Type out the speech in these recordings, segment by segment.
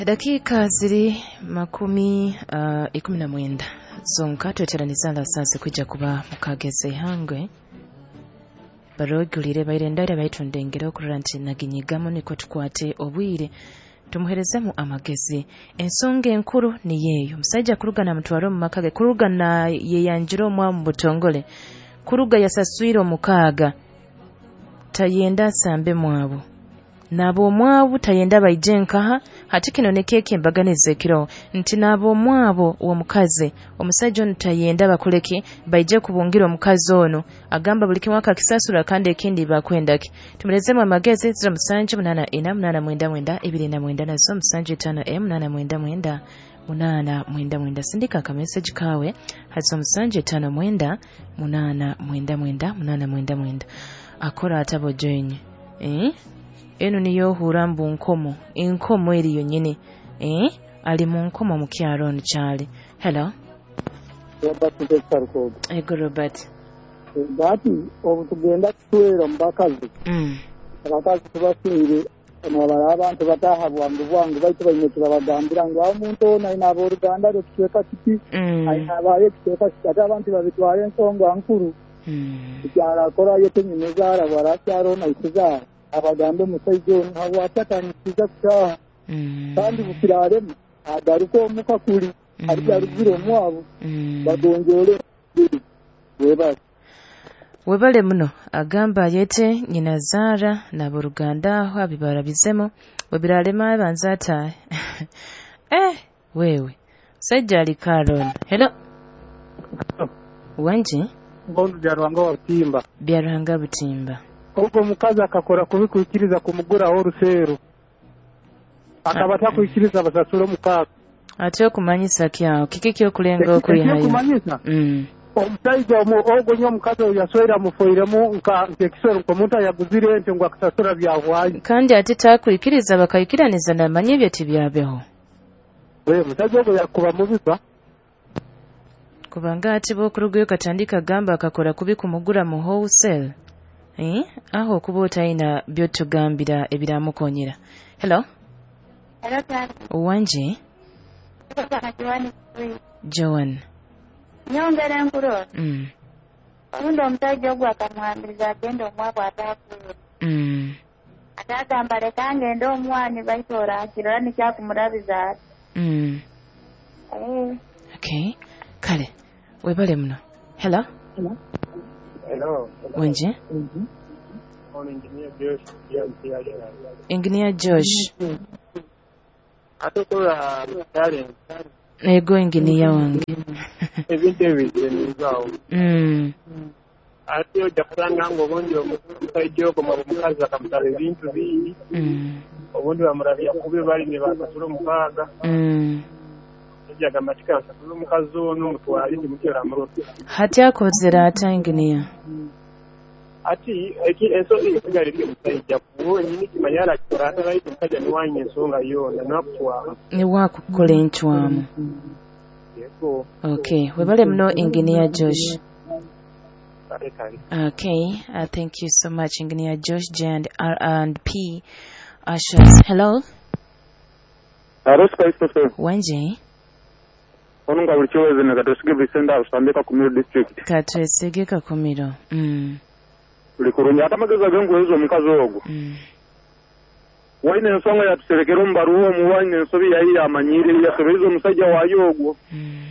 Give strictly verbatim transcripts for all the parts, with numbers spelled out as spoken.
Dakika ziri makumi uh, ikumi na mwenda zonka tweteraniza lasansi kujja kuba mukageze hangwe barogulire bairendare bayitundengera okurura nti naginyigamu niko tukwate obwire tumuherezemu amagezi ensonga enkuru ni yeeyo musajja kurugana mutwaro mu makage kurugana yeyanjiro omwa mu butongole kuruga yasaswire omukaaga tayenda sambe mwabo nabo omwabo tayenda bayijenkaha hati kino ne keke mbaganize kiro nti nabo omwabo wo mukaze omusajja ono tayenda bakuleke bayije kubungira omukazi ono agamba buli kimwaka kisasula kandi ekindi bakwendaki tumerezemu amagezi zira musanje munana ina munana mwenda mwenda ibiri na mwenda nazo musanje tano m munana mwenda mwenda munana mwenda mwenda sindika ka message kawe hazo musanje tano mwenda munana mwenda mwenda munana mwenda mwenda akora atabo jenye eh eno niyo hurambu nkomo enkomo eriyo nyine eh ali mu nkomo mu kyaro nchali hello Robert Desarko ego Robert bati obutugenda twera mbakazi mm abakazi tubasire n'abara abantu bataha bwangu bwangu baito bayimetera bagambira ngo omuntu ona ina abo Uganda rekeka kiti ayina abaye keka kiti abantu babitware nsonga nkuru mm cyara kora yete nyinezara baracyaro na ikizara abagambe musaijo nabo atatanikiza kutaha kandi bukiraremo agaruko mukakuri ari arugiro mwabo bagonjole weba webale muno agamba yete nyinazara na Buruganda aho abibara bizemo webiralema banzata eh wewe sajali Caron hello wanje bondu byarwanga watimba byarwanga butimba ubwo mukazi akakora kubikwikiriza kumugura aho rusero akaba atakwikiriza abasasuro mukaka atyo kumanyisa kyawo kiki kyo kulenga okuri hayo kumanyisa mm omusaiza mu ogo nyo mukazi yasoira mufoiremu nka nkekisoro ko muntu yaguzire ente ngo akasasura byahwaye kandi ati takwikiriza bakayikiraniza namanye byo tibyabeho we musaje ogo yakuba mubiba kubanga ati bo kurugiyo katandika gamba akakora kubikumugura mu wholesale eh aho kubota ina byo tugambira ebiramukonyera hello hello sir wanje Joan nyongera nkuro mm undo mtajo gwa kamwambiriza agenda omwako atakuwe mm atagamba lekange ndo omwani baitora kirani kyakumurabiza mm eh okay kale webale muno hello hello hello wanje mhm on engineer Josh engineer Josh atokora talent ego engineer wange ebintu ebizao mm ati ojakusanga ngo bondi omusaijo ko mukazi akamutala ebintu bindi mm obundi bamurabya kube bali ne basasura mukaga mm ejaga matika basasura mukazi ono mutwali mukera muroto hati akozera ata engineer ati eki eso ikigari ke musaijo kuwo nyini kimanyala kitorata right mukaja ni wanye nsonga yona nakutwa ni wakukola enchwamu yego okay webale muno engineer Josh kare kare okay uh, thank you so much engineer Josh J and R and P Ashas hello Aros Kaiso wanje onunga bulichoweze na katosige bisenda usambeka kumiro district katwesege kakomiro mm ulikurunya atamageza gangu ezo mukazi ogo mm waine nsonga ya tuserekero mbaruwo mu waine nsobi yayi amanyire ya sobezo musajja wayogo mm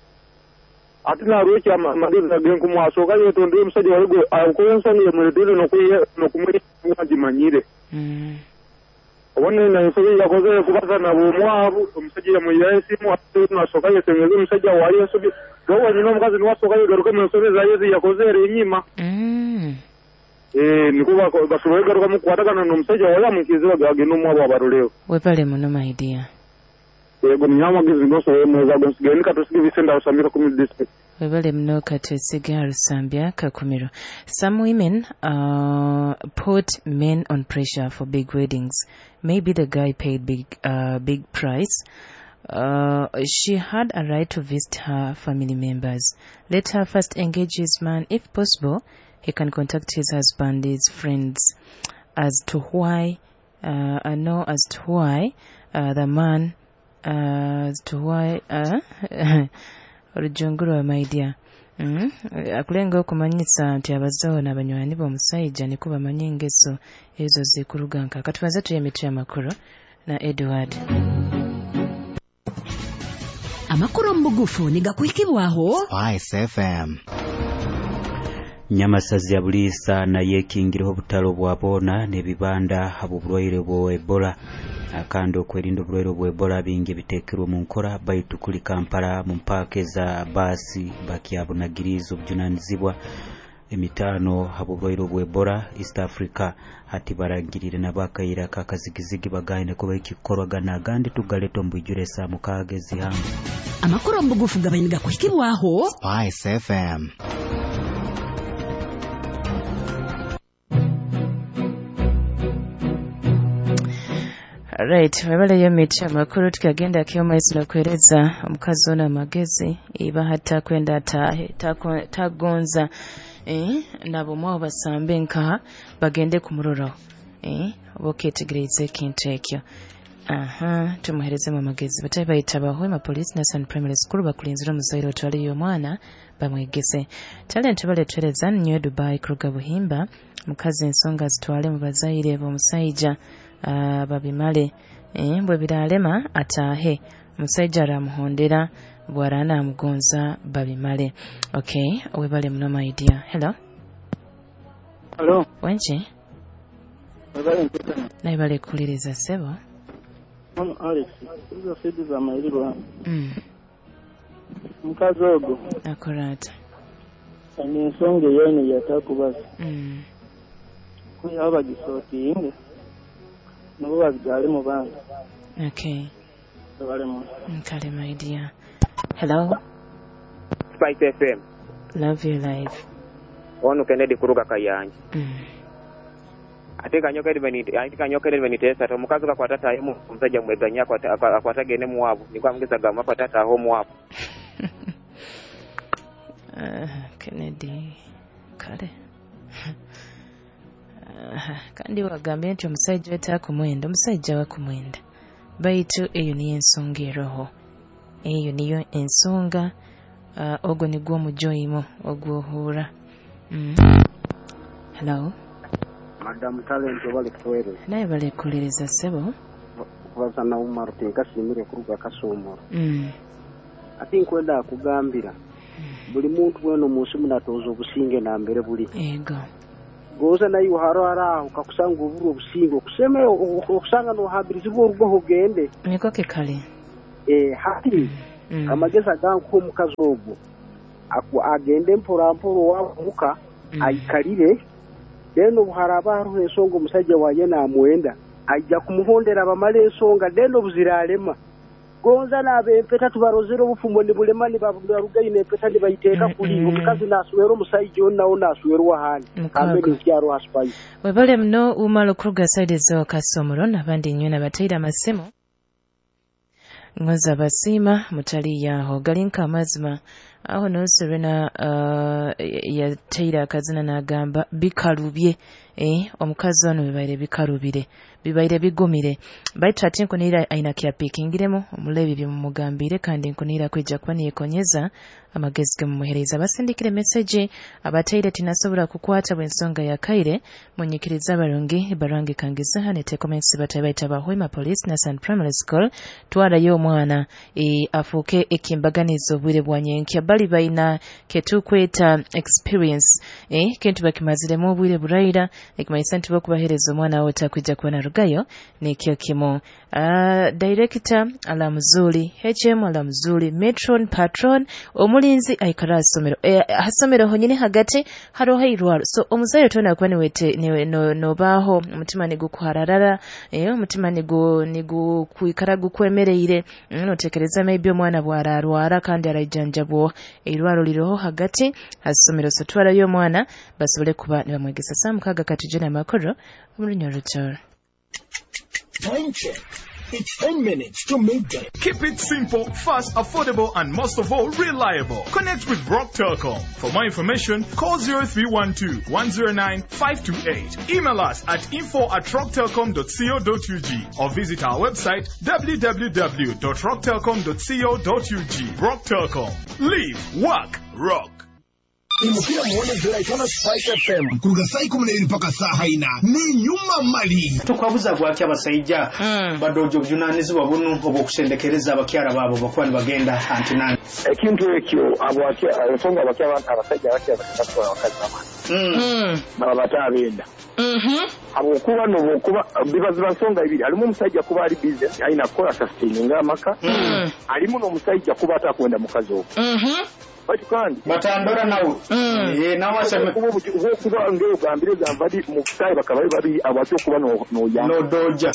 atina ruki amageza gangu mu asoka yeto ndi musajja wayogo akoyo nsonga ya muredezo nokuye nokumuri waji manyire mm wone na nsobi yakoze kubasa na bomwabu musajja ya muyesi mu atuna asoka yesengezo musajja wayo sobi gowa ni no mukazi ni wasoka yegaruka mu nsobi za yezi yakoze rinyima mm eh nikuba basubwe garuka mu kwatagana no musajja wala mukiziba gage no mwabo abaruleo wepale muno my dear yego nyama gizi ngoso yemeza gonsigeni katosige bisenda usamira ku district webale muno katwesege harusambya kakumiro some women uh put men on pressure for big weddings maybe the guy paid big uh big price uh she had a right to visit her family members let her first engage his man if possible he can contact his husband his friends as to why uh, I know as to why uh, the man uh, to why uh, olujungulwa my dear mm akulenga okumanyisa nti abazawo n'abanywanyi b'omusajja ne kubamanyi engeso ezo zikuruganka katubaze tuyemitu amakuru na Edward. Amakuru mbugufu nigakwikibwaho Spice F M. Nyamasazi ya bulisa na yekingiriho butalo bwabona nebibanda abulwaire bwo Ebola akando kwerinda obulwaire bwo Ebola bingi bitekirwa mu nkora baitu kuli Kampala mu mpake za basi bakyabunagirizo byunanizibwa emitano abulwaire bwo Ebola East Africa hati barangirire nabakayira kakazigizigi bagaine kuba ikikorwagana gandi tugaleto mbujure sa mukagezi hamwe. Amakuru mbugufu gabainiga kwikibwaho Spice F M. Right, wabale yomicha makuru tukagenda kioma isla kueleza mkazo na magezi iba hata kwenda ta, ta, tagonza eh, nabo mwao basambe nkaha bagende kumururo eh, boketegereze kintu ekyo. Aha, tumuhereze mu magezi bataye bayitabaho ma police na San Primary School bakulinzira muzaire otwali yo mwana bamwegese talent bale twereza nnyo Dubai kuruga buhimba mukazi ensonga zitwale mu bazaire bo musajja uh, babimale eh bwe biralema atahe musajja ramuhondera bwarana mugonza babimale. Okay, we bale mno my dear. Hello. Hello. Wenche? Bale mpita. Na bale kuliriza sebo. Ono Alex, izo sidi za mailiro. Mm. Mkazi ogo. Akorata. Ani nsonge yene yatakubasa. Mm. Kuya abagisoti inge. Nabo bazigale mu banga. Okay. Bale mu. Nkale my dear. Hello. Spice F M. Love your life. Ono Kennedy kuruga kayanje. Mm. Ate kanyokere benite ate kanyokere benite esa to mukazi ka kwatata yemu musajja mweganya kwa akwataga ne muwabu nikwa mgeza gama kwatata ho muwabu. Uh, Kennedy kale. Uh, kandi wagambye nti omusajja weta kumwenda omusajja wa kumwenda baitu eyo niyo ensonga eroho eyo niyo ensonga uh, ogwo nigwo mujoyimo ogwohura. Mm. Hello. Madam Talent wale kwere naye bale kulereza sebo kubaza na Umar Tenkashimire kuruga Kasomoro. Mm. Ati nkwenda kugambira mm. buli muntu weno munsi munatozo obusinge na mbere buli ego goza nayo haro ara ukakusanga uburu obusinge kuseme okusanga no habirizibwo urugo hogende niko ke kale eh hati mm. amageza ganko mukazi ogwo aku agende mpora mporo wamuka mm. ayikalire deno buharaba haruhe songo musajja waje na muenda ajja kumuhondera bamale ensonga deno buziralema gonza nabe mpeta tubarozero bufumo ni bulemani baburuga ine peta ni bayiteka kuli umukazi nasuwero musajja onna ona asuwero wahani kambe ni kyaro aspai we bale mno umalo kuruga side zo Kasomoro nabandi nyona batira masemo ngoza basima mutali yaho galinka amazima aho no Serena uh, ya teira kazina nagamba bikalubye eh omukazi wano bibaire bikalubire bibaire bigumire baita ati nkunira aina kya pikingiremo omulebi byo mugambire kandi nkunira kwijja kwani ekonyeza amagezi ge mumuhereza basindikire message abateire tinasobora kukwata bwensonga ya kaire munyikiriza baronge barange kangiza hane te comments batabaita bahwema police na San Primary School twara yo mwana e afuke ekimbaganizo bwire bwanyenkya bali baina ketukweta experience eh kentu bakimazire mu bwire buraira ekimayisanti bokubahereza omwana wota kwijja kwana rugayo nekyo kimo. Uh, director alamuzuli H M alamuzuli metron patron omulinzi aikara asomero e, asomero honyine hagati haro hairwaro so omuzayo tona kwani wete ne no, no baho umutima ni gukuhararara eh umutima ni gu ni gu kuikara gukwemereire no tekereza maybe omwana bwararwara kandi arajanjabo irwaro liroho hagati asomero so twara yo mwana basubule kuba nibamwegesa samukaga katujena makoro muri nyorotoro. Wenche ten minutes to midday. Keep it simple, fast, affordable, and most of all, reliable. Connect with Rock Telecom. For more information, call zero three one two, one zero nine, five two eight. Email us at info at rock telecom dot co dot u g or visit our website w w w dot rock telecom dot co dot u g. Rock Telecom. Live, work, rock. Imupira muone zera ikona Spike F M kuruga saa kumi na mbili mpaka saa haina ni nyuma mali tukwabuza gwaki abasajja badojo byunanizi babunu obokusendekereza abakyala babo bakwani bagenda antinani ekintu ekyo abwaki ensonga abakyala abasajja bakya bakatwa wakazi amani baba batabenda mhm abo kuba no kuba bibazi bansonga ibiri alimu musajja kuba ali business aina kola sustaining amaka alimu no musajja kuba atakwenda mukazi okwo mhm kandi batandora nawo eh nawasema kuba kuba ngeo gambire zambadi mu kusai bakaba babi abacyo kuba no no ya no doja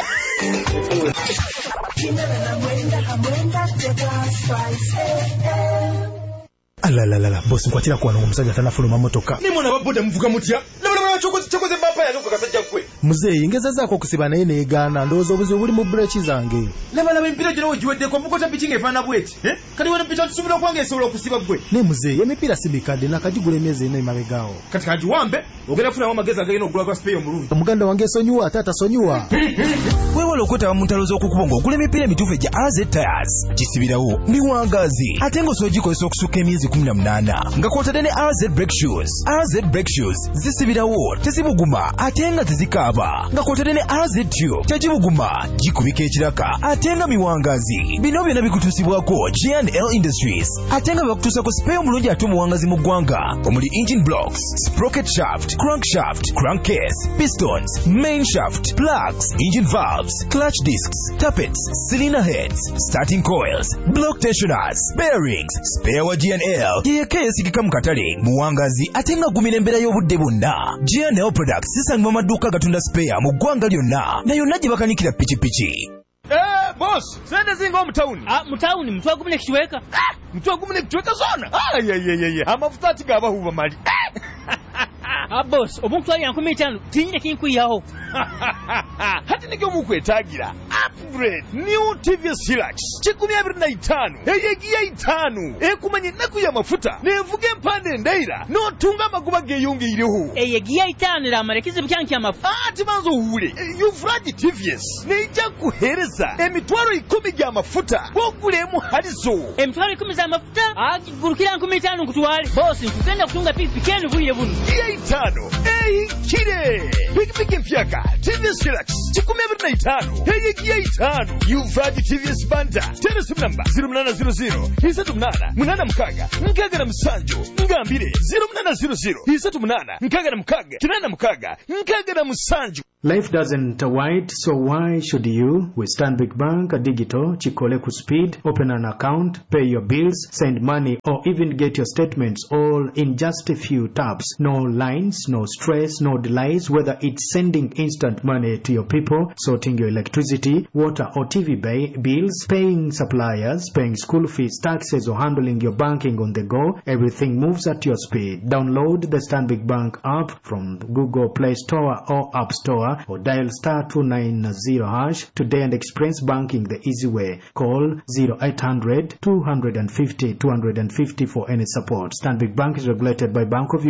Alalalala boss nkwatira kwa n'omusajja tanafuluma motoka ni mwana baboda mvuga mutya labala chokoze chokoze bapa ya nuko kasajja kwe muzeyi ngeza zako okusiba naye neegana ndowooza obuzibu buli mu breeki zange labala empira gino ogiweddeko mukota pichi ng'efaana bweti eh kati wana picha tusubira kwange esobola okusiba gwe ne muzeyi emipiira si mikadde nakagigula emyezi eno emabegaawo kati kagiwambe ogenda kufunamu amagezi agagenda okugula kwa spray omulungi omuganda wange esonyiwa ate atasonyiwa weewala okwetaba mu ntalo z'okukuba ng'ogula emipiira emituufu egya R Z Tires kisibirawo miwangaazi ate ng'osoogikozesa okusukka emyezi kumi na munaana nga kwotadde ne R Z Brake Shoes. R Z Brake Shoes zisibirawo tezibuguma ate nga tezikaaba nga kwotadde ne R Z Tube tegibuguma gikubika ekiraka ate nga miwangaazi. Bino byonna bikutuusibwako G and L Industries ate nga bakutuusako spare omulungi ate omuwangazi mu ggwanga omuli engine blocks, sprocket shaft, crankshaft, crankcase, pistons, main shaft, plugs, engine valves, clutch discs, tappets, cylinder heads, starting coils, block tensioners, bearings, spare wa G and L yeyeka yesigika mu katale muwangazi ate nga gumira embeera y'obudde bwonna. G and L Products zisangibwa mu maduuka agatunda spare mu ggwanga lyonna na yonna gye bakanikira pikipiki. Eh boss sende zingo mu town ah mu town mtwa gumune kichweka ah mtwa gumune kichweka zona ah ye ye ye amafuta tigaba huba mali ah boss omuntu ali yankumi tano tinyine kinkuyaho hati nige mukwetagira upgrade new T V S Hilux chikumi abiri na itano eyegiye itano ekumanye naku ya mafuta nevuge mpande ndaira no tunga maguba geyongeyireho eyegiye itano la marekize byanki ya mafuta ati manzo hule yufraji T V S neija kuhereza emitwaro ikumi gya mafuta bogulemu halizo emitwaro ikumi za mafuta agurukira nkumi tano kutwale boss nkugenda kutunga pikipiki enu buye bunu itano eyi kire pikipiki mpyaka T V S Hilux chikumi abiri na itano eyegiye itano yufraji T V S banda tena simu namba zero munana zero zero isatu munana munana mukaga nkaga na musanju ngambire zero munana zero zero isatu munana nkaga na mukaga tinana mukaga nkaga na musanju. Life doesn't wait, so why should you? With Stanbic Bank Digital, Chikole ku speed, open an account, pay your bills, send money, or even get your statements all in just a few taps. No lines, no stress, no delays, whether it's sending instant money to your people, sorting your electricity, water or T V bay, bills, paying suppliers, paying school fees, taxes, or handling your banking on the go. Everything moves at your speed. Download the Stanbic Bank app from Google Play Store or App Store, or dial star two nine zero hash today and experience banking the easy way. Call zero eight hundred two five zero two five zero for any support. Stanbic Bank is regulated by Bank of